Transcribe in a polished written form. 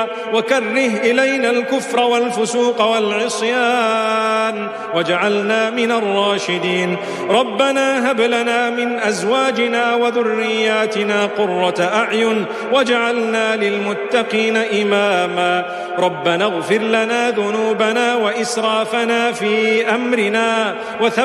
وكره إلينا الكفر والفسوق والعصيان واجعلنا من الراشدين. ربنا هب لنا من أزواجنا وذرياتنا قرة أعين واجعلنا للمتقين إماما. ربنا اغفر لنا ذنوبنا وإسرافنا في أمرنا